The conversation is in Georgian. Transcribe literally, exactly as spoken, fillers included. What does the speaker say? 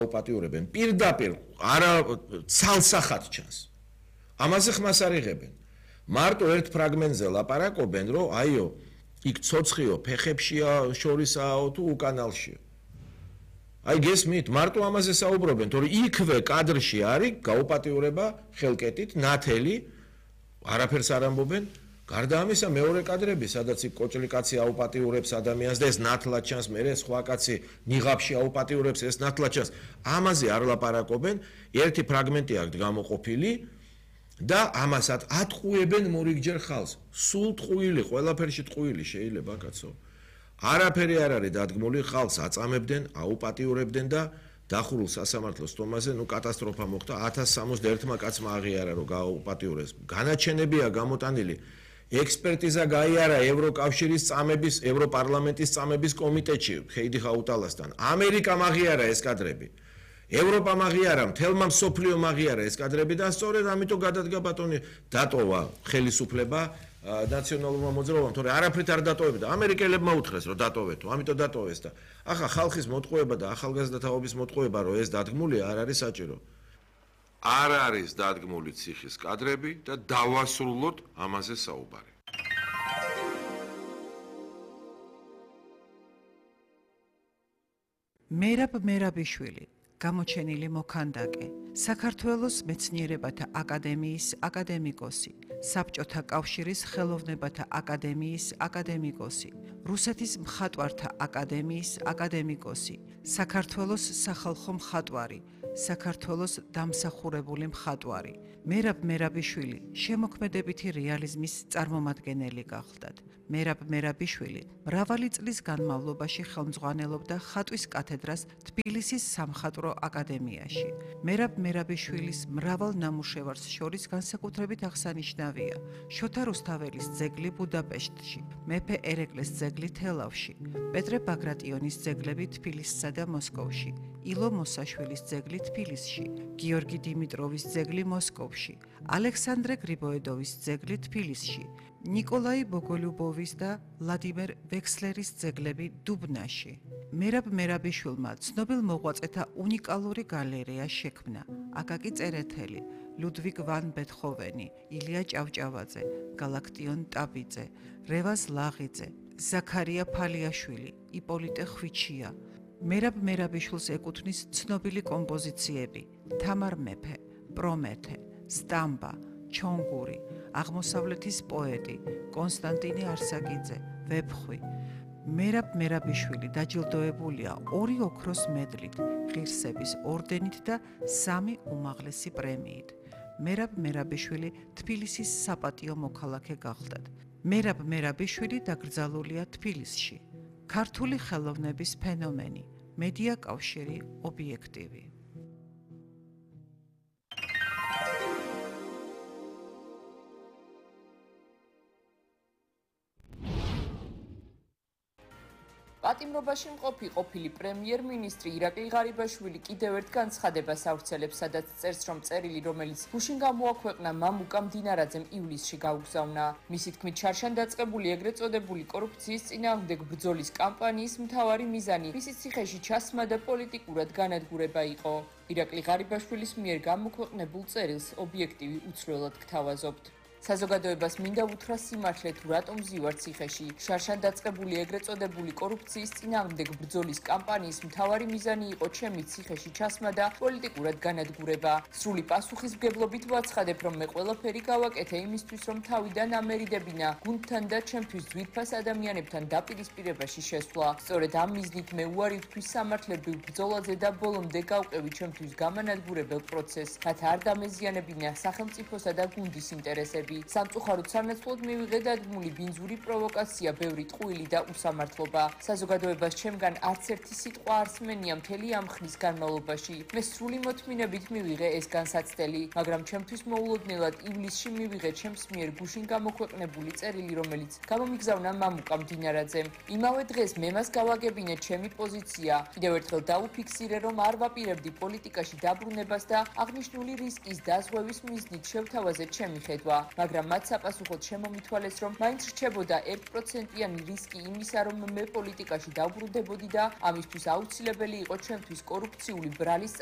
პატიურებენ პირდაპირ არა ცალსახად ჩანს. ამაზე ხმას არ იღებენ. მარტო ერთ ფრაგმენტზე ლაპარაკობენ, რომ აიო, იქ ცოცხიო, ფეხებშია შორისაო თუ უკანალშია. აი გესმით, მარტო ამაზე საუბრობენ, თორე იქვე კადრში არის გაუპატიურება ხელკეტით, ნათელი, არაფერს არ ამბობენ. გარდა ამისა, მეორე კადრები, სადაც იქ კოჭლი კაცი აუპატიურებს ადამიანს და ეს ნათლად ჩანს, მერე სხვა კაცი ნიღაბში აუპატიურებს, ეს ნათლად ჩანს. ამაზე არ ლაპარაკობენ, ერთი ფრაგმენტი აქვს გამოყოფილი და ამასაც ატყუებენ მორიგჯერ ხალხს. სულ ტყუილი, ყველაფერში ტყუილი შეიძლება კაცო. არაფერი არ არის დადგმული, ხალხს აწამებდნენ, აუპატიურებდნენ და დახურულ სასამართლოს თომაზე, ნუ კატასტროფა მოხდა, ათას სამოცდაერთმა კაცმა აღიარა, რომ გაუპატიურეს. განაჩენებია გამოტანილი. ექსპერტიზა გაიარა ევროკავშირის წამების, ევროპარლამენტის წამების კომიტეტში, ხეიდი ხაუტალასთან. ამერიკამ აღიარა ეს კადრები. ევროპამ აღიარა, მთელმა მსოფლიომ აღიარა ეს კადრები და სწორედ ამიტომ გადადგა ბატონი დატოვა ხელისუფლება ნაციონალურმა მოძრაობამ, თორე არაფრით არ დატოვებდა. ამერიკელებმა უთხრეს, რომ დატოვეთო, ამიტომ დატოვეს და ახლა ხალხის მოტყუება და ახალგაზრდა თაობის მოტყუება, რომ ეს დადგმულია, არ არის საჭირო. არ არის დადგმული ციხის კადრები და დავასრულოთ ამაზე საუბარი. მერაბ მერაბიშვილი, გამოჩენილი მოქანდაკე, საქართველოს მეცნიერებათა აკადემიის აკადემიკოსი, საბჭოთა კავშირის ხელოვნებათა აკადემიის აკადემიკოსი, რუსეთის მხატვართა აკადემიის აკადემიკოსი, საქართველოს სახალხო მხატვარი, საქართველოს დამსახურებული მხატვარი. მერაბ მერაბიშვილი შემოქმედებითი რეალიზმის წარმომადგენელი გახლდათ. მერაბ მერაბიშვილი მრავალი წლის განმავლობაში ხელმძღვანელობდა ხატვის კათედრას თბილისის სამხატვრო აკადემიაში. მერაბ მერაბიშვილის მრავალ ნამუშევარს შორის განსაკუთრებით აღსანიშნავია შოთა რუსთაველის ძეგლი ბუდაპეშტში, მეფე ერეკლეს ძეგლი თელავში, პეტრე ბაგრატიონის ძეგლები თბილისსა და მოსკოვში, ილო მოსაშვილის ძეგლი თბილისში, გიორგი დიმიტროვის ძეგლი მოსკოვში, ალექსანდრე გრიბოედოვის ძეგლი თბილისში, ნიკოლაი ბოგოლიუბოვის და ვლადიმერ ვექსლერის ძეგლები დუბნაში. მერაბ მერაბიშვილმა ცნობილ მოღვაწეთა უნიკალური გალერეა შექმნა. აკაკი წერეთელი, ლუდვიგ ვან ბეთჰოვენი, ილია ჭავჭავაძე, გალაქტიონ ტაბიძე, რევაზ ლაღიძე, ზაქარია ფალიაშვილი, იპოლიტე ხვიჩია. მერაბ მერაბიშვილს ეკუთვნის ცნობილი კომპოზიციები: თამარ მეფე, პრომეთე, სტამბა, ჩონგური, აღმოსავლეთის პოეტი, კონსტანტინე არსაკიძე, ვეფხვი. მერაბ მერაბიშვილი დაჯილდოებულია ორი ოქროს მედლით, ღირსების ორდენით და სამი უმაღლესი პრემიით. მერაბ მერაბიშვილი თბილისის საპატიო მოქალაქე გახლდათ. მერაბ მერაბიშვილი დაკრძალულია თბილისში. ქართული ხელოვნების ფენომენი, მედია კავშირი, ობიექტივი. პატიმრობაში მყოფი ყოფილი პრემიერ-მინისტრი ირაკლი ღარიბაშვილი კიდევ ერთ განცხადებას ავრცელებს, სადაც წერს, რომ წერილი, რომელიც გუშინ გამოაქვეყნა მამუკა მდინარაძემ ივლისში გაუგზავნა. მისი თქმით, შარშან დაწყებული ეგრეთ წოდებული კორუფციის წინააღმდეგ ბრძოლის კამპანიის მთავარი მიზანი მისი ციხეში ჩასმა და პოლიტიკურად განადგურება იყო. ირაკლი ღარიბაშვილის მიერ გამოქვეყნებულ წერილს ობიექტივი უცვლელად გთავაზობთ. საზოგადოებას მინდა უთხრა სიმართლე, თუ რატომ ზივარ ციხეში. შარშან დაწყებული ეგრეთ წოდებული კორუფციის წინააღმდეგ ბრძოლის კამპანიის მთავარი მიზანი იყო ჩემი ციხეში ჩასმა და პოლიტიკურად განადგურება. სრული პასუხისმგებლობით ვაცხადებ, რომ მე ყველაფერი გავაკეთე იმისთვის, რომ თავიდან ამერიდებინა გუნდთან და ჩემთვის ძვირფას ადამიანებთან დაპირისპირებაში შესვლა. სწორედ ამ მიზნით მე უარი ვთქვი სამართლებრივ ბრძოლაზე და ბოლომდე გავყევი ჩემთვის გამანადგურებელ პროცესს, რათა არ დამეზიანებინა სახელმწიფოსა და გუნდის ინტერესები. სამწუხაროდ სანაცვლოდ მივიღე დადგმული ბინძური პროვოკაცია, ბევრი ტყუილი და უსამართლობა. საზოგადოებას ჩემგან არც ერთი სიტყვა არ სმენია მთელი ამ ხნის განმავლობაში. მე სრული მოთმინებით მივიღე ეს განსაცდელი, მაგრამ ჩემთვის მოულოდნელად ივლისში მივიღე ჩემს მიერ გუშინ გამოქვეყნებული წერილი, რომელიც გამომიგზავნა მამუკა მდინარაძემ. იმავე დღეს მე მას გავაგებინე ჩემი პოზიცია. კიდევ ერთხელ დაუფიქსირე, რომ არ ვაპირებდი პოლიტიკაში დაბრუნებას და აღნიშნული რისკის დაზღვევის მიზნით შევთავაზე ჩემი ხედვა. მაგრამ მათ საპასუხოდ შემომითვალეს, რომ მაინც რჩებოდა ერთ პროცენტიანი რისკი იმისა, რომ მე პოლიტიკაში დავბრუნდებოდი და ამისთვის აუცილებელი იყო ჩემთვის კორუფციული ბრალის